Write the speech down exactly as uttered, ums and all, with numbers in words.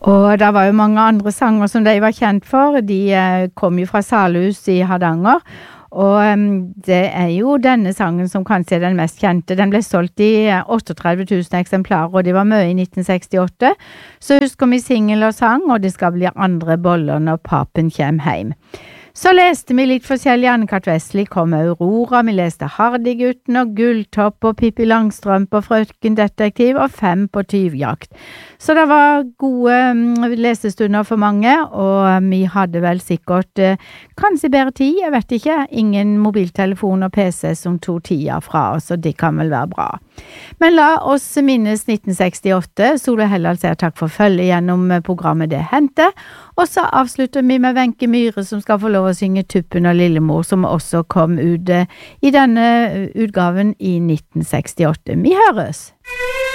Og det var jo mange andre sanger som de var kjent for. De eh, kom jo fra Salhus i Hardanger. Og um, det er jo denne sangen som kanskje er den mest kjente. Den ble solgt i otteogtredve tusen eksemplarer, og det var mye i nitten sekstiåtte. Så husker vi singel og sang, og det skal bli andre boller når papen kommer hjem. Så leste vi litt forskjellig. Anne-Kat. Vestli kom med Aurora, vi leste Hardy-gutten og Gulltopp og Pippi Langstrømpe og Frøken Detektiv og Fem på tyvjakt. Så det var gode um, lesestunder for mange, og vi hadde vel sikkert uh, kanskje bedre tid, jeg vet ikke. Ingen mobiltelefon og P C som tog tida fra oss, og det kan vel være bra. Men la oss minnes nitten sekstiåtte. Solveig Helland sier takk for følge gjennom programmet Det Hendte. Og så avslutter vi med Wenche Myhre som skal få lov å synge Tuppen og Lillemor, som også kom ut i denne utgaven i nitten sekstiåtte. Vi høres!